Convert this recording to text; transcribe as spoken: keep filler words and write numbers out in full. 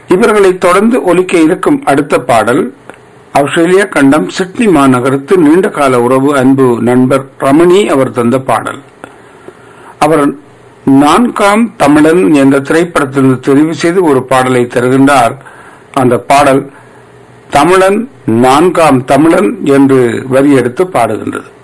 இவர்களை தொடர்ந்து ஒலிக்க இருக்கும் அடுத்த பாடல் ஆஸ்திரேலியா கண்டம் சிட்னி மாநகரத்து நீண்ட கால உறவு அன்பு நண்பர் ரமணி அவர் தந்த பாடல். அவர் நான்காம் தமிழன் என்ற திரைப்படத்திலிருந்து தெரிவு செய்து ஒரு பாடலை தருகின்றார். அந்த பாடல் தமிழன் நான்காம் தமிழன் என்று வரி எடுத்து பாடுகின்றது.